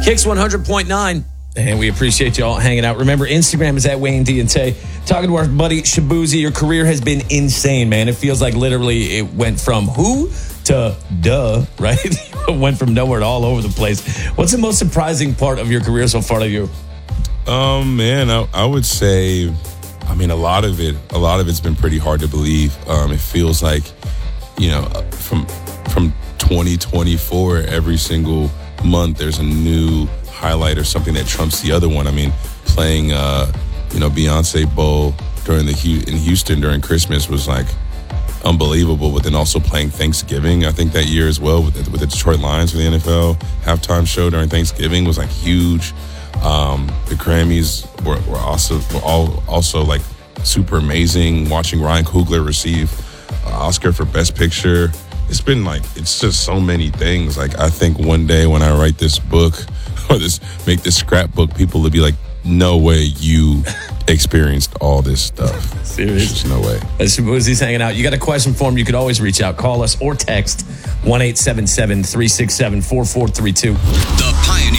Kicks 100.9. And we appreciate you all hanging out. Remember, Instagram is at Wayne D and Tay. Talking to our buddy Shabuzi, your career has been insane, man. It feels like literally it went from who to duh, right? It went from nowhere to all over the place. What's the most surprising part of your career so far to you? Man, I would say, a lot of it's been pretty hard to believe. It feels like, from 2024, every single month there's a new highlight or something that trumps the other one. Playing Beyonce Bowl in Houston during Christmas was like unbelievable, but then also playing Thanksgiving, I think that year as well with the Detroit Lions for the NFL halftime show during Thanksgiving was like huge. The Grammys were also like super amazing. Watching Ryan Coogler receive Oscar for Best Picture, it's just so many things. Like, I think one day when I write this book or make this scrapbook, people will be like, no way you experienced all this stuff. Seriously? There's no way. Shabuzi's hanging out. You got a question for him, you could always reach out. Call us or text 1-877-367-4432. The Pioneer.